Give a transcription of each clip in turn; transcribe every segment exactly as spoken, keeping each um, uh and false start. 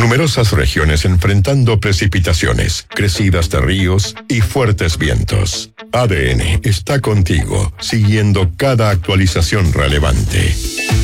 Numerosas regiones enfrentando precipitaciones, crecidas de ríos y fuertes vientos. A D N está contigo, siguiendo cada actualización relevante.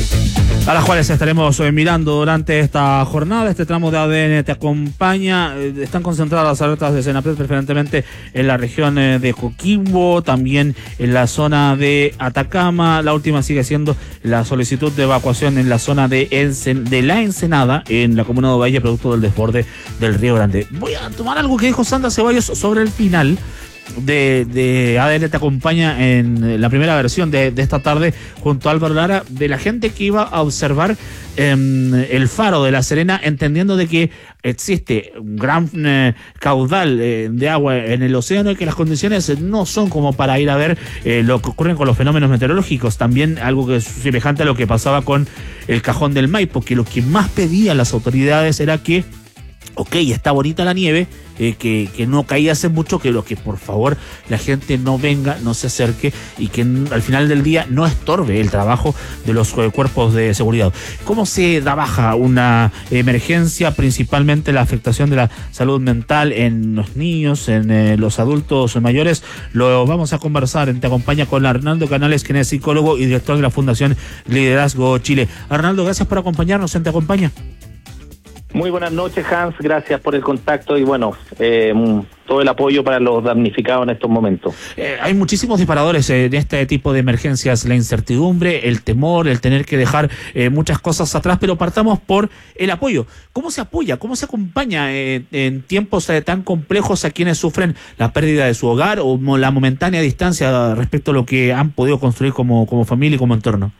A las cuales estaremos eh, mirando durante esta jornada. Este tramo de A D N te acompaña. Eh, están concentradas las alertas de Senapred preferentemente en la región eh, de Coquimbo, también en la zona de Atacama. La última sigue siendo la solicitud de evacuación en la zona de, Encen de la Ensenada, en la comuna de Ovalle, producto del desborde del Río Grande. Voy a tomar algo que dijo Sandra Ceballos sobre el final de, de A D N te acompaña en la primera versión de, de esta tarde junto a Álvaro Lara, de la gente que iba a observar eh, el faro de La Serena, entendiendo de que existe un gran eh, caudal eh, de agua en el océano y que las condiciones no son como para ir a ver eh, lo que ocurre con los fenómenos meteorológicos. También algo que es semejante a lo que pasaba con el Cajón del Maipo, que lo que más pedían las autoridades era que ok, está bonita la nieve, eh, que, que no caía hace mucho, que lo que por favor la gente no venga, no se acerque y que al final del día no estorbe el trabajo de los eh, cuerpos de seguridad. ¿Cómo se da baja una emergencia, principalmente la afectación de la salud mental en los niños, en eh, los adultos mayores? Lo vamos a conversar en Te Acompaña con Arnaldo Canales, quien es psicólogo y director de la Fundación Liderazgo Chile. Arnaldo, gracias por acompañarnos en Te Acompaña. Muy buenas noches, Hans, gracias por el contacto y bueno, eh, todo el apoyo para los damnificados en estos momentos. Eh, hay muchísimos disparadores en este tipo de emergencias, la incertidumbre, el temor, el tener que dejar eh, muchas cosas atrás, pero partamos por el apoyo. ¿Cómo se apoya, cómo se acompaña eh, en tiempos eh, tan complejos a quienes sufren la pérdida de su hogar o la momentánea distancia respecto a lo que han podido construir como, como familia y como entorno?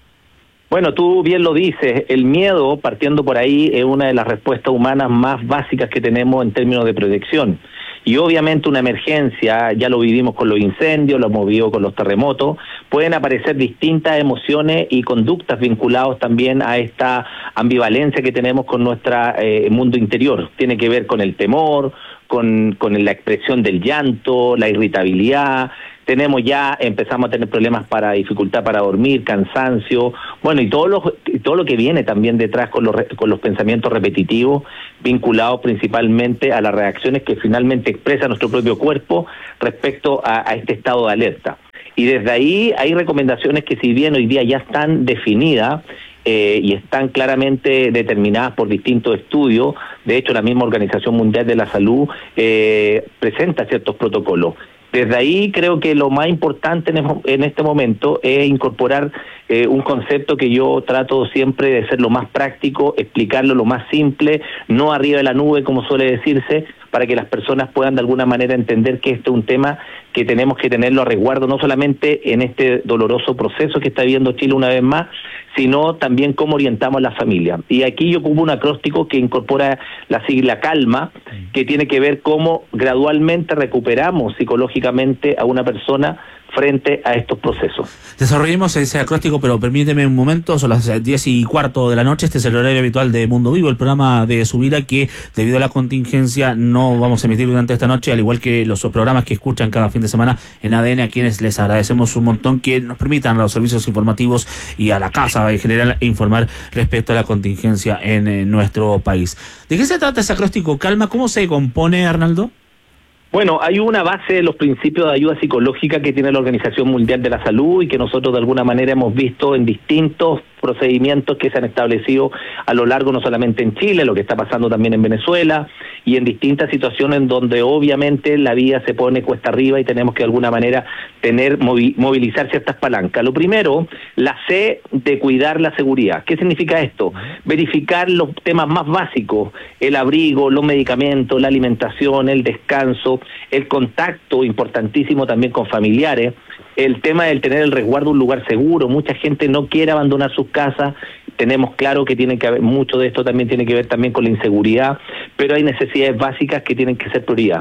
Bueno, tú bien lo dices, el miedo, partiendo por ahí, es una de las respuestas humanas más básicas que tenemos en términos de protección. Y obviamente una emergencia, ya lo vivimos con los incendios, lo hemos vivido con los terremotos, pueden aparecer distintas emociones y conductas vinculadas también a esta ambivalencia que tenemos con nuestro eh, mundo interior. Tiene que ver con el temor, con, con la expresión del llanto, la irritabilidad. Tenemos ya, empezamos a tener problemas para dificultad para dormir, cansancio, bueno, y todo lo, todo lo que viene también detrás con los, con los pensamientos repetitivos, vinculados principalmente a las reacciones que finalmente expresa nuestro propio cuerpo respecto a, a este estado de alerta. Y desde ahí hay recomendaciones que, si bien hoy día ya están definidas, Eh, y están claramente determinadas por distintos estudios. De hecho, la misma Organización Mundial de la Salud eh, presenta ciertos protocolos. Desde ahí creo que lo más importante en este momento es incorporar eh, un concepto que yo trato siempre de ser lo más práctico, explicarlo lo más simple, no arriba de la nube, como suele decirse, para que las personas puedan de alguna manera entender que este es un tema que tenemos que tenerlo a resguardo, no solamente en este doloroso proceso que está viviendo Chile una vez más, sino también cómo orientamos a la familia. Y aquí yo ocupo un acróstico que incorpora la sigla CALMA, que tiene que ver cómo gradualmente recuperamos psicológicamente a una persona frente a estos procesos. Desarrollemos ese acróstico, pero permíteme un momento, son las diez y cuarto de la noche, este es el horario habitual de Mundo Vivo, el programa de Subira que debido a la contingencia no vamos a emitir durante esta noche, al igual que los programas que escuchan cada fin de semana en A D N, a quienes les agradecemos un montón que nos permitan a los servicios informativos y a la casa en general informar respecto a la contingencia en, en nuestro país. ¿De qué se trata ese acróstico Calma? ¿Cómo se compone, Arnaldo? Bueno, hay una base de los principios de ayuda psicológica que tiene la Organización Mundial de la Salud y que nosotros de alguna manera hemos visto en distintos procedimientos que se han establecido a lo largo, no solamente en Chile, lo que está pasando también en Venezuela y en distintas situaciones donde obviamente la vida se pone cuesta arriba y tenemos que de alguna manera tener movilizar ciertas palancas. Lo primero, la C de cuidar la seguridad. ¿Qué significa esto? Verificar los temas más básicos, el abrigo, los medicamentos, la alimentación, el descanso, el contacto importantísimo también con familiares, el tema del tener el resguardo de un lugar seguro. Mucha gente no quiere abandonar sus casas, tenemos claro que tiene que haber, mucho de esto también tiene que ver también con la inseguridad, pero hay necesidades básicas que tienen que ser prioridad.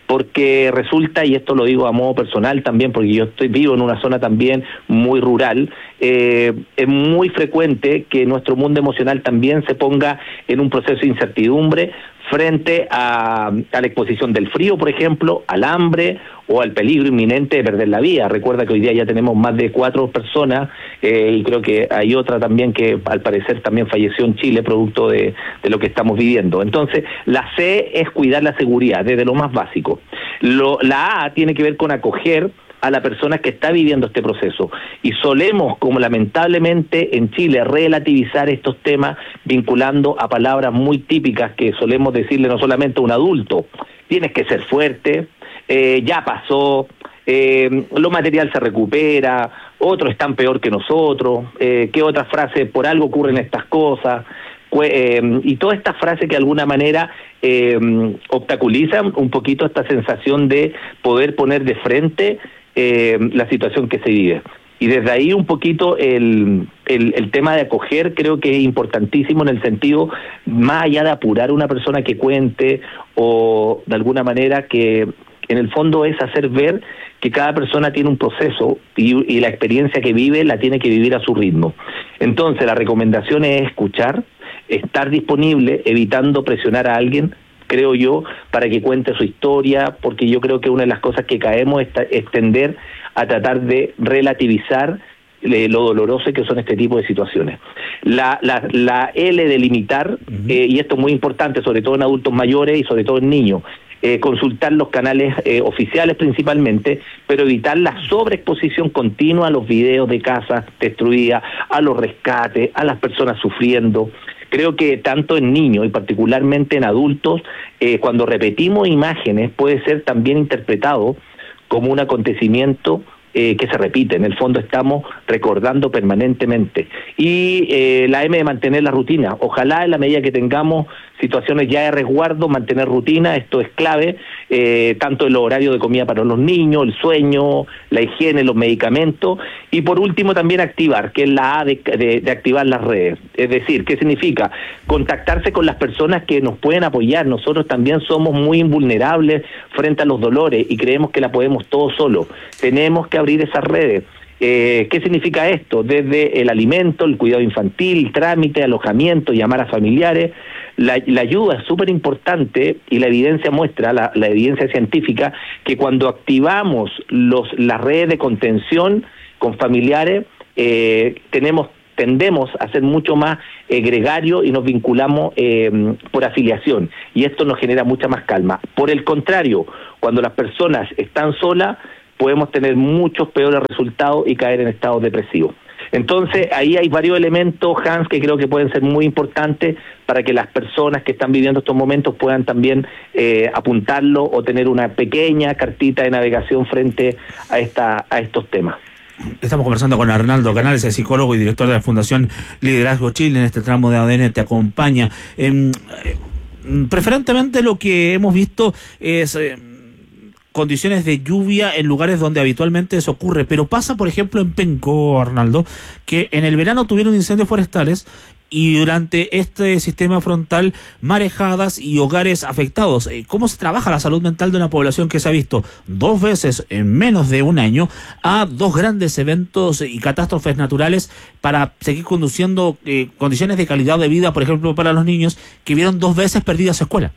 porque resulta, y esto lo digo a modo personal también, porque yo estoy vivo en una zona también muy rural, eh, es muy frecuente que nuestro mundo emocional también se ponga en un proceso de incertidumbre frente a, a la exposición del frío, por ejemplo, al hambre o al peligro inminente de perder la vida. Recuerda que hoy día ya tenemos más de cuatro personas eh, y creo que hay otra también que al parecer también falleció en Chile producto de, de lo que estamos viviendo. Entonces, la C es cuidar la seguridad desde lo más básico. Lo, la A tiene que ver con acoger a la persona que está viviendo este proceso. Y solemos, como lamentablemente en Chile, relativizar estos temas vinculando a palabras muy típicas que solemos decirle no solamente a un adulto: tienes que ser fuerte, eh, ya pasó, eh, lo material se recupera, otros están peor que nosotros, eh, ¿qué otra frase? Por algo ocurren estas cosas. Eh, y todas estas frases que de alguna manera eh, obstaculizan un poquito esta sensación de poder poner de frente eh, la situación que se vive. Y desde ahí un poquito el, el, el tema de acoger creo que es importantísimo en el sentido, más allá de apurar a una persona que cuente o de alguna manera que en el fondo es hacer ver que cada persona tiene un proceso y, y la experiencia que vive la tiene que vivir a su ritmo. Entonces la recomendación es escuchar, estar disponible, evitando presionar a alguien, creo yo, para que cuente su historia, porque yo creo que una de las cosas que caemos es, es tender a tratar de relativizar eh, lo doloroso que son este tipo de situaciones. La, la, la L de limitar, uh-huh. eh, y esto es muy importante, sobre todo en adultos mayores y sobre todo en niños, Eh, consultar los canales eh, oficiales principalmente, pero evitar la sobreexposición continua a los videos de casas destruidas, a los rescates, a las personas sufriendo. Creo que tanto en niños y particularmente en adultos, eh, cuando repetimos imágenes puede ser también interpretado como un acontecimiento eh, que se repite. En el fondo estamos recordando permanentemente. Y eh, la M de mantener la rutina. Ojalá en la medida que tengamos situaciones ya de resguardo, mantener rutina, esto es clave, eh, tanto el horario de comida para los niños, el sueño, la higiene, los medicamentos, y por último también activar, que es la A de, de, de activar las redes. Es decir, ¿qué significa? Contactarse con las personas que nos pueden apoyar. Nosotros también somos muy invulnerables frente a los dolores y creemos que la podemos todos solos. Tenemos que abrir esas redes. Eh, ¿Qué significa esto? Desde el alimento, el cuidado infantil, trámite, alojamiento, llamar a familiares. La, la ayuda es súper importante y la evidencia muestra, la, la evidencia científica, que cuando activamos los, las redes de contención con familiares, eh, tenemos tendemos a ser mucho más eh, gregarios y nos vinculamos eh, por afiliación, y esto nos genera mucha más calma. Por el contrario, cuando las personas están solas, podemos tener muchos peores resultados y caer en estados depresivos. Entonces, ahí hay varios elementos, Hans, que creo que pueden ser muy importantes para que las personas que están viviendo estos momentos puedan también eh, apuntarlo o tener una pequeña cartita de navegación frente a, esta, a estos temas. Estamos conversando con Arnaldo Canales, el psicólogo y director de la Fundación Liderazgo Chile. En este tramo de A D N te acompaña. Eh, preferentemente lo que hemos visto es Eh, condiciones de lluvia en lugares donde habitualmente eso ocurre, pero pasa, por ejemplo, en Penco, Arnaldo, que en el verano tuvieron incendios forestales y durante este sistema frontal marejadas y hogares afectados. ¿Cómo se trabaja la salud mental de una población que se ha visto dos veces en menos de un año a dos grandes eventos y catástrofes naturales para seguir conduciendo eh, condiciones de calidad de vida, por ejemplo, para los niños que vieron dos veces perdidas su escuela?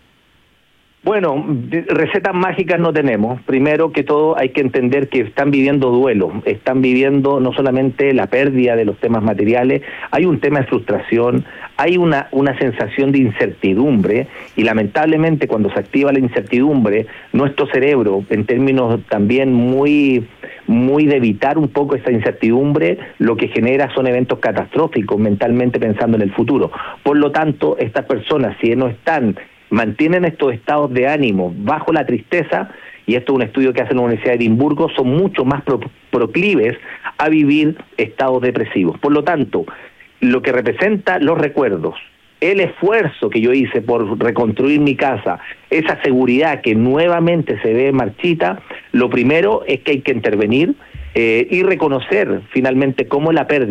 Bueno, recetas mágicas no tenemos. Primero que todo hay que entender que están viviendo duelo, están viviendo no solamente la pérdida de los temas materiales, hay un tema de frustración, hay una, una sensación de incertidumbre, y lamentablemente cuando se activa la incertidumbre, nuestro cerebro, en términos también muy, muy de evitar un poco esa incertidumbre, lo que genera son eventos catastróficos mentalmente pensando en el futuro. Por lo tanto, estas personas, si no están mantienen estos estados de ánimo bajo la tristeza, y esto es un estudio que hace la Universidad de Edimburgo, son mucho más pro, proclives a vivir estados depresivos. Por lo tanto, lo que representa los recuerdos, el esfuerzo que yo hice por reconstruir mi casa, esa seguridad que nuevamente se ve marchita, lo primero es que hay que intervenir eh, y reconocer finalmente cómo la pérdida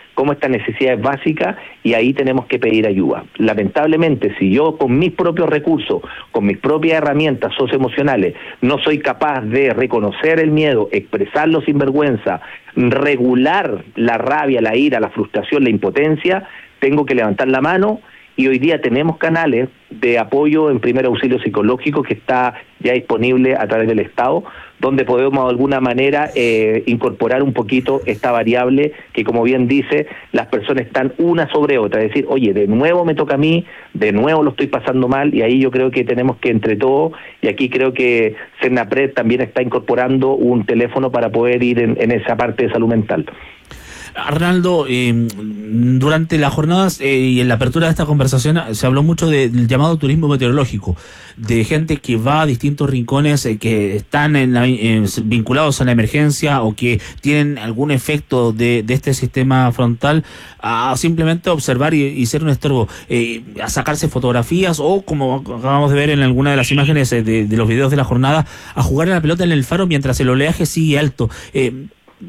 como estas necesidades básicas, y ahí tenemos que pedir ayuda. Lamentablemente, si yo con mis propios recursos, con mis propias herramientas socioemocionales, no soy capaz de reconocer el miedo, expresarlo sin vergüenza, regular la rabia, la ira, la frustración, la impotencia, tengo que levantar la mano. Y hoy día tenemos canales de apoyo en primer auxilio psicológico que está ya disponible a través del Estado, donde podemos de alguna manera eh, incorporar un poquito esta variable que, como bien dice, las personas están una sobre otra, es decir, oye, de nuevo me toca a mí, de nuevo lo estoy pasando mal, y ahí yo creo que tenemos que entre todos, y aquí creo que Senapred también está incorporando un teléfono para poder ir en, en esa parte de salud mental. Arnaldo, eh, durante las jornadas eh, y en la apertura de esta conversación se habló mucho del llamado turismo meteorológico, de gente que va a distintos rincones eh, que están en la, eh, vinculados a la emergencia o que tienen algún efecto de, de este sistema frontal, a simplemente observar y, y ser un estorbo, eh, a sacarse fotografías o, como acabamos de ver en alguna de las imágenes eh, de, de los videos de la jornada, a jugar a la pelota en el faro mientras el oleaje sigue alto. Eh,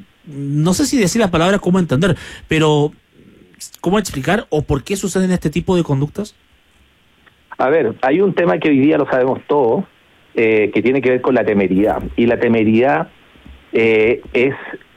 No sé si decir la palabra cómo entender, pero ¿cómo explicar o por qué suceden este tipo de conductas? A ver, hay un tema que hoy día lo sabemos todos, eh, que tiene que ver con la temeridad. Y la temeridad eh, es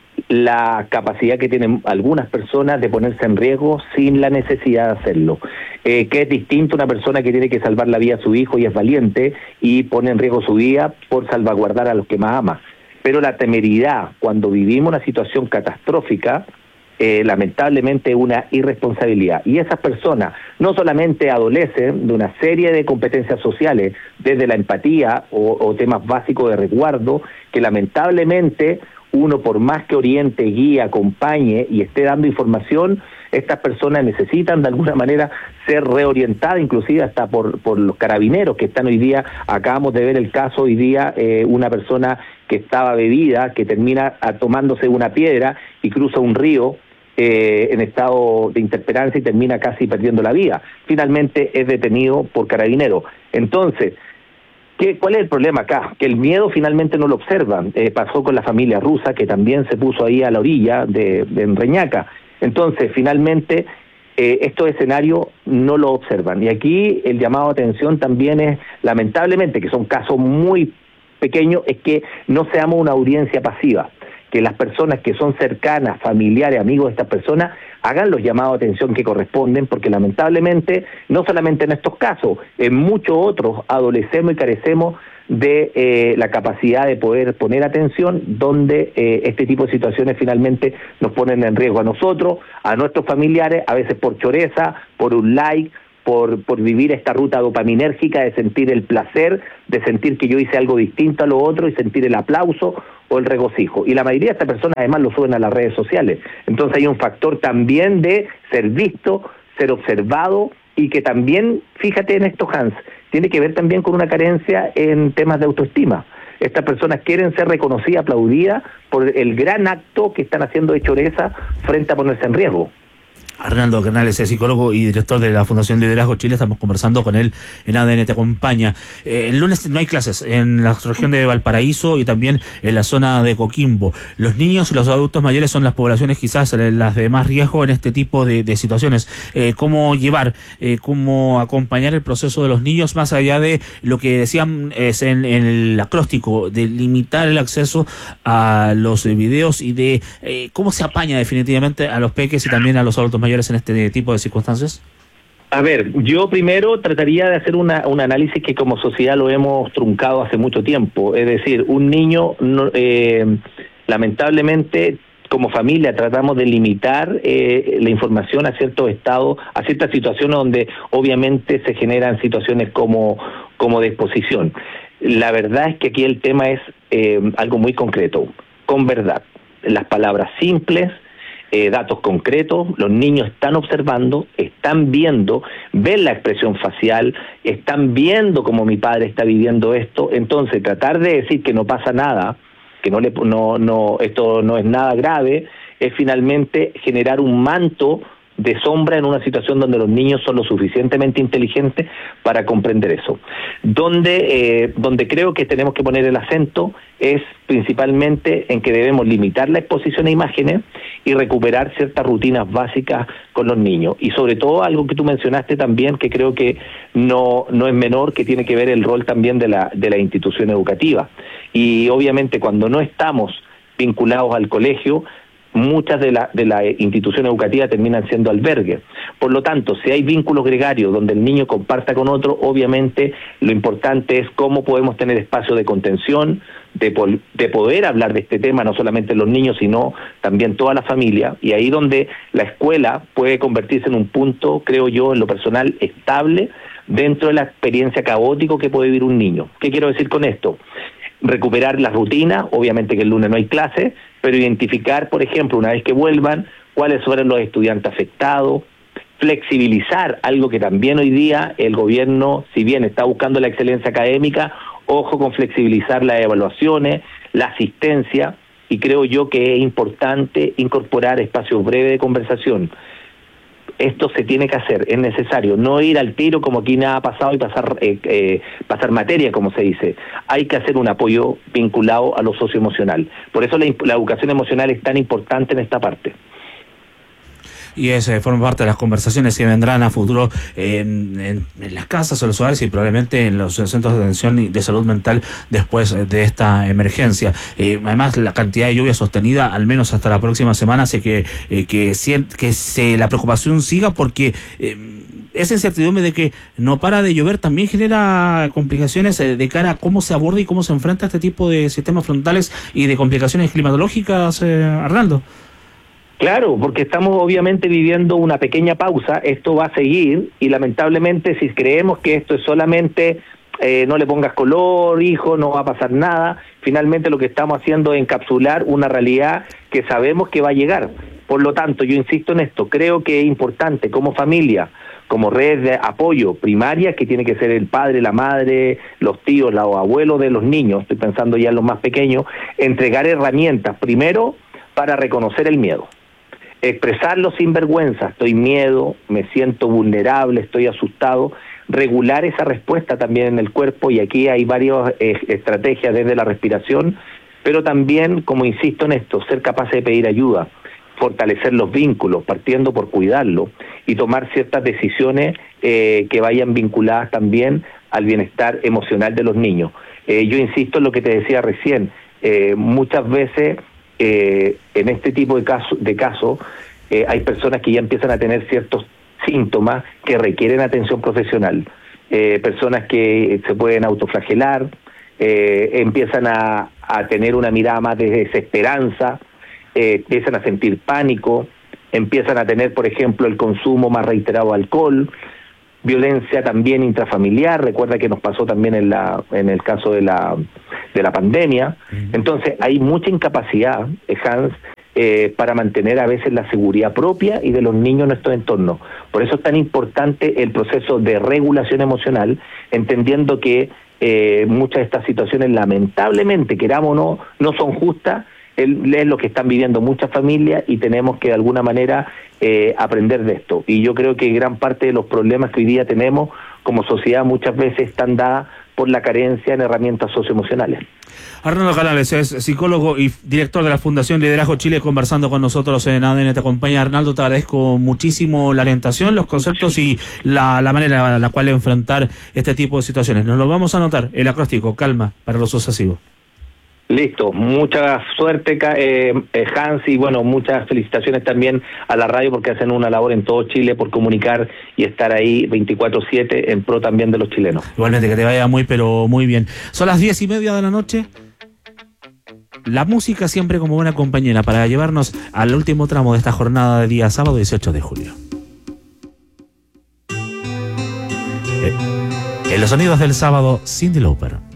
la capacidad que tienen algunas personas de ponerse en riesgo sin la necesidad de hacerlo. Eh, que es distinto a una persona que tiene que salvar la vida a su hijo y es valiente y pone en riesgo su vida por salvaguardar a los que más ama. Pero la temeridad, cuando vivimos una situación catastrófica, eh, lamentablemente es una irresponsabilidad. Y esas personas no solamente adolecen de una serie de competencias sociales, desde la empatía o, o temas básicos de resguardo, que lamentablemente uno, por más que oriente, guíe, acompañe y esté dando información, estas personas necesitan de alguna manera ser reorientadas, inclusive hasta por, por los carabineros que están hoy día. Acabamos de ver el caso hoy día, eh, una persona que estaba bebida, que termina a, tomándose una piedra y cruza un río eh, en estado de interperancia y termina casi perdiendo la vida. Finalmente es detenido por carabineros. Entonces, ¿qué, ¿cuál es el problema acá? Que el miedo finalmente no lo observan. Eh, pasó con la familia rusa, que también se puso ahí a la orilla de, de en Reñaca. Entonces, finalmente, eh, estos escenarios no lo observan. Y aquí el llamado a atención también es, lamentablemente, que son casos muy pequeños, es que no seamos una audiencia pasiva, que las personas que son cercanas, familiares, amigos de estas personas, hagan los llamados a atención que corresponden, porque lamentablemente, no solamente en estos casos, en muchos otros adolecemos y carecemos de eh, la capacidad de poder poner atención, donde eh, este tipo de situaciones finalmente nos ponen en riesgo a nosotros, a nuestros familiares, a veces por choreza, por un like, por, por vivir esta ruta dopaminérgica de sentir el placer, de sentir que yo hice algo distinto a lo otro y sentir el aplauso o el regocijo. Y la mayoría de estas personas además lo suben a las redes sociales. Entonces hay un factor también de ser visto, ser observado, y que también, fíjate en esto, Hans, tiene que ver también con una carencia en temas de autoestima. Estas personas quieren ser reconocidas, aplaudidas por el gran acto que están haciendo de choreza frente a ponerse en riesgo. Arnaldo Canales es psicólogo y director de la Fundación Liderazgo Chile. Estamos conversando con él en A D N Te Acompaña. Eh, el lunes no hay clases en la región de Valparaíso y también en la zona de Coquimbo. Los niños y los adultos mayores son las poblaciones quizás las de más riesgo en este tipo de, de situaciones. Eh, ¿Cómo llevar, eh, cómo acompañar el proceso de los niños más allá de lo que decían es en, en el acróstico, de limitar el acceso a los videos y de eh, cómo se apaña definitivamente a los peques y también a los adultos mayores en este tipo de circunstancias? A ver, yo primero trataría de hacer una, un análisis que como sociedad lo hemos truncado hace mucho tiempo. Es decir, un niño, no, eh, lamentablemente, como familia tratamos de limitar eh, la información a ciertos estados, a ciertas situaciones donde obviamente se generan situaciones como, como de exposición. La verdad es que aquí el tema es eh, algo muy concreto, con verdad. Las palabras simples, Eh, datos concretos, los niños están observando, están viendo, ven la expresión facial, están viendo cómo mi padre está viviendo esto. Entonces tratar de decir que no pasa nada, que no le no no esto no es nada grave, es finalmente generar un manto de sombra en una situación donde los niños son lo suficientemente inteligentes para comprender eso. Donde, eh, donde creo que tenemos que poner el acento es principalmente en que debemos limitar la exposición a imágenes y recuperar ciertas rutinas básicas con los niños. Y sobre todo algo que tú mencionaste también, que creo que no, no es menor, que tiene que ver el rol también de la, de la institución educativa. Y obviamente cuando no estamos vinculados al colegio, muchas de la de la institución educativa terminan siendo albergues. Por lo tanto, si hay vínculos gregarios donde el niño comparta con otro, obviamente lo importante es cómo podemos tener espacio de contención, de, de poder hablar de este tema, no solamente los niños, sino también toda la familia, y ahí donde la escuela puede convertirse en un punto, creo yo, en lo personal, estable dentro de la experiencia caótica que puede vivir un niño. ¿Qué quiero decir con esto? Recuperar la rutina, obviamente que el lunes no hay clase, pero identificar, por ejemplo, una vez que vuelvan, cuáles fueron los estudiantes afectados, flexibilizar algo que también hoy día el gobierno, si bien está buscando la excelencia académica, ojo con flexibilizar las evaluaciones, la asistencia, y creo yo que es importante incorporar espacios breves de conversación. Esto se tiene que hacer, es necesario, no ir al tiro como aquí nada ha pasado y pasar eh, eh, pasar materia, como se dice. Hay que hacer un apoyo vinculado a lo socioemocional. Por eso la, la educación emocional es tan importante en esta parte. Y eso forma parte de las conversaciones que vendrán a futuro en, en, en las casas o los hogares y probablemente en los centros de atención y de salud mental después de esta emergencia. Eh, además, la cantidad de lluvia sostenida, al menos hasta la próxima semana, hace que, eh, que, que se, la preocupación siga porque eh, esa incertidumbre de que no para de llover también genera complicaciones de cara a cómo se aborda y cómo se enfrenta este tipo de sistemas frontales y de complicaciones climatológicas, eh, Arnaldo. Claro, porque estamos obviamente viviendo una pequeña pausa, esto va a seguir y lamentablemente si creemos que esto es solamente eh, no le pongas color, hijo, no va a pasar nada, finalmente lo que estamos haciendo es encapsular una realidad que sabemos que va a llegar. Por lo tanto, yo insisto en esto, creo que es importante como familia, como red de apoyo primaria, que tiene que ser el padre, la madre, los tíos, los abuelos de los niños, estoy pensando ya en los más pequeños, entregar herramientas, primero, para reconocer el miedo. Expresarlo sin vergüenza, estoy miedo, me siento vulnerable, estoy asustado, regular esa respuesta también en el cuerpo, y aquí hay varias eh, estrategias desde la respiración, pero también, como insisto en esto, ser capaz de pedir ayuda, fortalecer los vínculos, partiendo por cuidarlo, y tomar ciertas decisiones eh, que vayan vinculadas también al bienestar emocional de los niños. Eh, yo insisto en lo que te decía recién, eh, muchas veces Eh, en este tipo de casos de caso, eh, hay personas que ya empiezan a tener ciertos síntomas que requieren atención profesional, eh, personas que se pueden autoflagelar, eh, empiezan a, a tener una mirada más de desesperanza, eh, empiezan a sentir pánico, empiezan a tener, por ejemplo, el consumo más reiterado de alcohol, violencia también intrafamiliar, recuerda que nos pasó también en la en el caso de la de la pandemia. Entonces hay mucha incapacidad, Hans, eh, para mantener a veces la seguridad propia y de los niños en nuestro entorno. Por eso es tan importante el proceso de regulación emocional, entendiendo que eh, muchas de estas situaciones, lamentablemente, queramos o no, no son justas, es lo que están viviendo muchas familias y tenemos que de alguna manera eh, aprender de esto. Y yo creo que gran parte de los problemas que hoy día tenemos como sociedad muchas veces están dadas por la carencia en herramientas socioemocionales. Arnaldo Canales es psicólogo y director de la Fundación Liderazgo Chile, conversando con nosotros en A D N Te Acompaña. Arnaldo, te agradezco muchísimo la orientación, los conceptos y la, la manera en la cual enfrentar este tipo de situaciones. Nos lo vamos a anotar, el acróstico, calma para los sucesivos. Listo, mucha suerte eh, Hans, y bueno, muchas felicitaciones también a la radio porque hacen una labor en todo Chile por comunicar y estar ahí veinticuatro siete en pro también de los chilenos. Igualmente, que te vaya muy pero muy bien. Son las diez y media de la noche. La música siempre como buena compañera para llevarnos al último tramo de esta jornada de día sábado dieciocho de julio. En los sonidos del sábado, Cyndi Lauper.